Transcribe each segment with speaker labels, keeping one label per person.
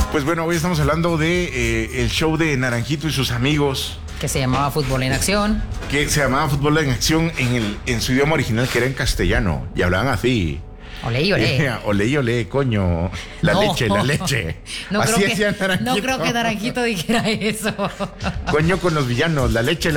Speaker 1: Pues bueno, hoy estamos hablando de el show de Naranjito y sus amigos.
Speaker 2: Que se llamaba Fútbol en Acción.
Speaker 1: Que se llamaba Fútbol en Acción en su idioma original, que era en castellano. Y hablaban así.
Speaker 2: Olé y olé.
Speaker 1: Olé y olé, coño. La leche.
Speaker 2: No,
Speaker 1: así hacía Naranjito.
Speaker 2: No creo que Naranjito dijera eso.
Speaker 1: Coño con los villanos, la leche.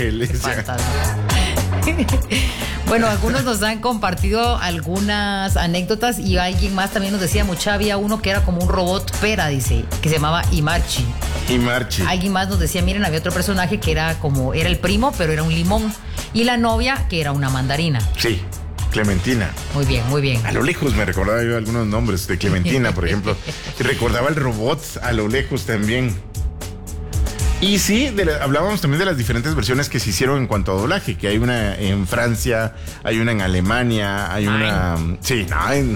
Speaker 2: Bueno, algunos nos han compartido algunas anécdotas y alguien más también nos decía, mucha, había uno que era como un robot pera, dice, que se llamaba Imarchi. Alguien más nos decía, miren, había otro personaje que era el primo, pero era un limón. Y la novia, que era una mandarina.
Speaker 1: Sí, Clementina.
Speaker 2: Muy bien, muy bien.
Speaker 1: A lo lejos me recordaba yo algunos nombres de Clementina, por ejemplo. Y recordaba el robot a lo lejos también. Y sí, hablábamos también de las diferentes versiones que se hicieron en cuanto a doblaje, que hay una en Francia, hay una en Alemania, hay una... Sí,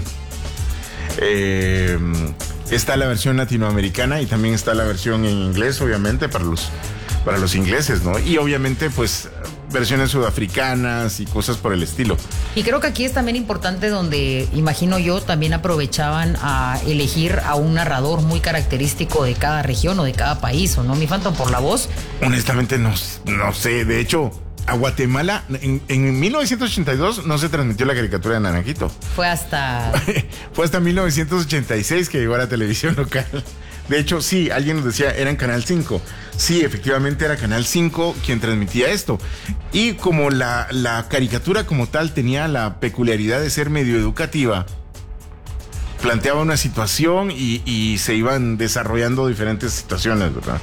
Speaker 1: está la versión latinoamericana y también está la versión en inglés, obviamente, para los ingleses, ¿no? Y obviamente, pues, versiones sudafricanas y cosas por el estilo.
Speaker 2: Y creo que aquí es también importante donde, imagino yo, también aprovechaban a elegir a un narrador muy característico de cada región o de cada país, ¿o no, mi Phantom, por la voz?
Speaker 1: Honestamente no sé, de hecho, a Guatemala en 1982 no se transmitió la caricatura de Naranjito.
Speaker 2: Fue hasta
Speaker 1: 1986 que llegó a la televisión local. De hecho, sí, alguien nos decía, era en Canal 5. Sí, efectivamente era Canal 5 quien transmitía esto. Y como la caricatura como tal tenía la peculiaridad de ser medio educativa, planteaba una situación y se iban desarrollando diferentes situaciones, ¿verdad?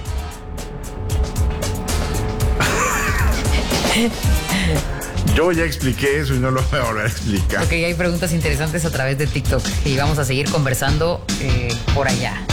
Speaker 1: Yo ya expliqué eso y no lo voy a volver a explicar.
Speaker 2: Ok, hay preguntas interesantes a través de TikTok y vamos a seguir conversando por allá.